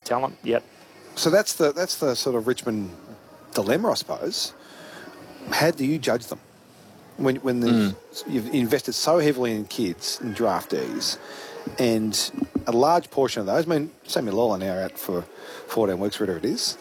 talent yet. So that's the sort of Richmond dilemma, I suppose. How do you judge them when you've invested so heavily in kids and draftees, and a large portion of those, I mean, Samuel Lawler now out for 14 weeks, whatever it is,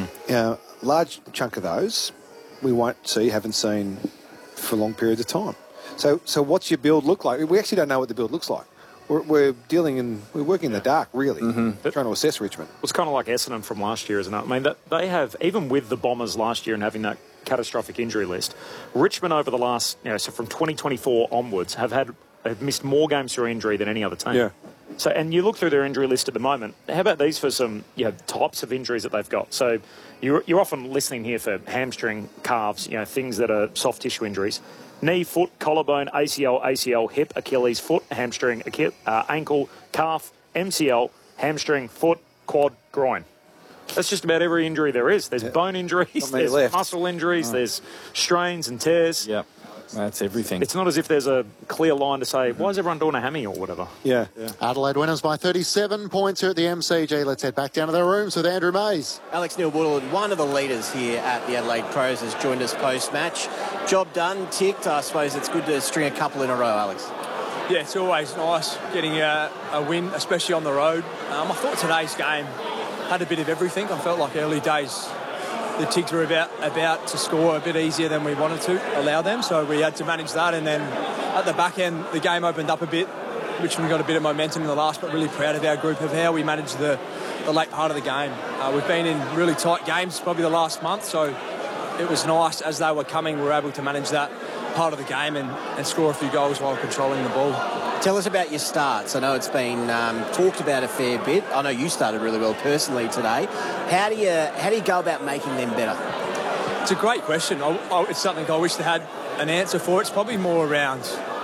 a large chunk of those we haven't seen for long periods of time. So what's your build look like? We actually don't know what the build looks like. We're working in the dark, really, trying to assess Richmond. It's kind of like Essendon from last year, isn't it? I mean, they have, even with the Bombers last year and having that catastrophic injury list, Richmond over the last, so from 2024 onwards, have missed more games through injury than any other team. Yeah. So, and you look through their injury list at the moment. How about these for some types of injuries that they've got? So you're often listening here for hamstring, calves, things that are soft tissue injuries. Knee, foot, collarbone, ACL, hip, Achilles, foot, hamstring, ankle, calf, MCL, hamstring, foot, quad, groin. That's just about every injury there is. There's bone injuries, there's muscle injuries, there's strains and tears. Yep. That's everything. It's not as if there's a clear line to say, why is everyone doing a hammy or whatever? Yeah. Adelaide winners by 37 points here at the MCG. Let's head back down to their rooms with Andrew Mays. Alex Neil-Woodland, one of the leaders here at the Adelaide Crows, has joined us post-match. Job done, ticked. I suppose it's good to string a couple in a row, Alex. Yeah, it's always nice getting a win, especially on the road. I thought today's game had a bit of everything. I felt like early days the Tigs were about to score a bit easier than we wanted to allow them, so we had to manage that. And then at the back end, the game opened up a bit. Richmond got a bit of momentum in the last, but really proud of our group of how we managed the late part of the game. We've been in really tight games probably the last month, so it was nice as they were coming, we were able to manage that part of the game and score a few goals while controlling the ball. Tell us about your starts. I know it's been talked about a fair bit. I know you started really well personally today. How do you go about making them better? It's a great question. It's something I wish they had an answer for. It's probably more around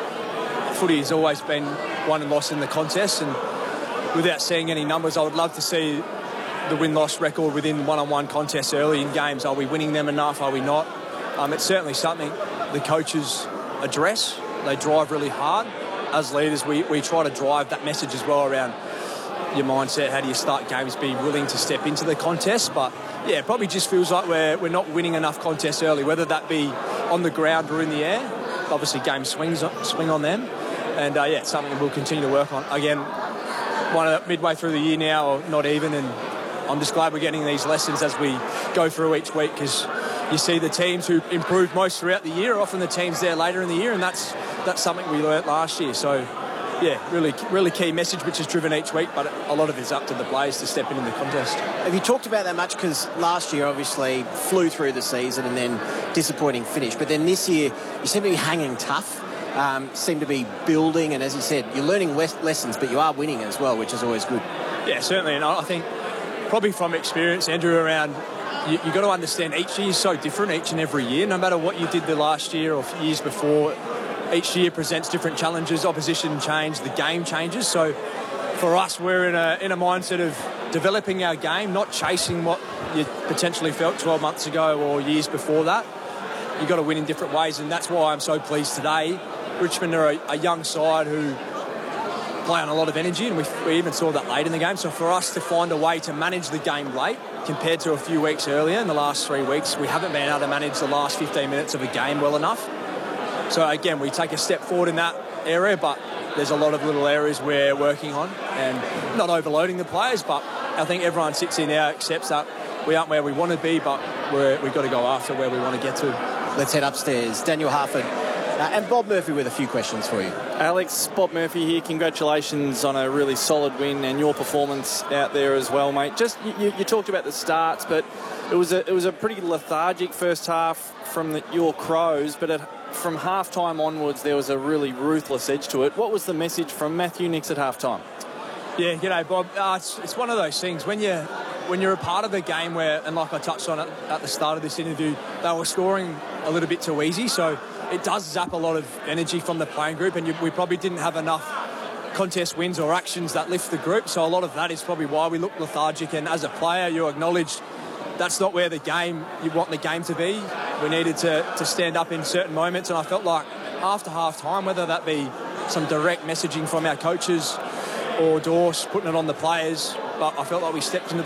footy has always been won and lost in the contest, and without seeing any numbers, I would love to see the win-loss record within one-on-one contests early in games. Are we winning them enough? Are we not? It's certainly something the coaches address. They drive really hard. As leaders, we try to drive that message as well around your mindset. How do you start games? Be willing to step into the contest. But yeah, it probably just feels like we're not winning enough contests early, whether that be on the ground or in the air. Obviously, games swing on them, and it's something we'll continue to work on. Again, midway through the year now, or not even, and I'm just glad we're getting these lessons as we go through each week, because you see the teams who improved most throughout the year are often the teams there later in the year, and that's something we learnt last year. So, yeah, really key message which is driven each week, but a lot of it's up to the players to step into the contest. Have you talked about that much? Because last year, obviously, flew through the season and then disappointing finish. But then this year, you seem to be hanging tough, seem to be building, and as you said, you're learning lessons, but you are winning as well, which is always good. Yeah, certainly, and I think probably from experience, Andrew, around you've got to understand each year is so different each and every year. No matter what you did the last year or years before, each year presents different challenges, opposition change, the game changes. So for us, we're in a mindset of developing our game, not chasing what you potentially felt 12 months ago or years before that. You've got to win in different ways, and that's why I'm so pleased today. Richmond are a young side who play on a lot of energy, and we even saw that late in the game. So for us to find a way to manage the game late compared to a few weeks earlier, in the last 3 weeks, we haven't been able to manage the last 15 minutes of a game well enough. So again, we take a step forward in that area, but there's a lot of little areas we're working on, and not overloading the players, but I think everyone sits in now, accepts that we aren't where we want to be, but we've got to go after where we want to get to. Let's head upstairs. Daniel Harford and Bob Murphy with a few questions for you. Alex, Bob Murphy here. Congratulations on a really solid win and your performance out there as well, mate. Just you talked about the starts, but it was a pretty lethargic first half from your Crows, but from half-time onwards, there was a really ruthless edge to it. What was the message from Matthew Nicks at half-time? Yeah, g'day, Bob. It's one of those things when you're a part of a game where, and like I touched on at the start of this interview, they were scoring a little bit too easy, so it does zap a lot of energy from the playing group, and we probably didn't have enough contest wins or actions that lift the group, so a lot of that is probably why we look lethargic, and as a player, you acknowledged that's not where you want the game to be. We needed to stand up in certain moments, and I felt like after half-time, whether that be some direct messaging from our coaches or Dorse putting it on the players, but I felt like we stepped into